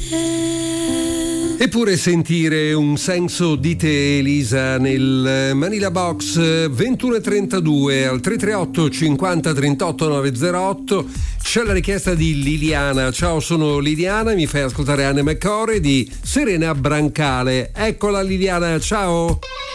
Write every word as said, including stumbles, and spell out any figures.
Eppure sentire un senso di te, Elisa, nel Manila Box. Ventuno e trentadue al tre tre otto cinquanta trentotto novecentotto c'è la richiesta di Liliana. Ciao, sono Liliana, mi fai ascoltare Anne McCore di Serena Brancale. Eccola Liliana, ciao.